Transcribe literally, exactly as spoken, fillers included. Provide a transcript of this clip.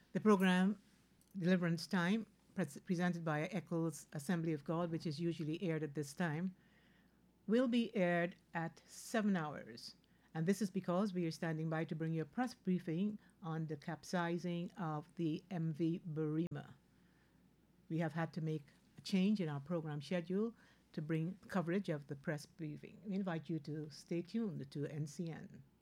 The program, Deliverance Time, pres- presented by Eccles Assembly of God, which is usually aired at this time, will be aired at seven hours. And this is because we are standing by to bring you a press briefing on the capsizing of the M V Burima. We have had to make a change in our program schedule to bring coverage of the press briefing. We invite you to stay tuned to N C N.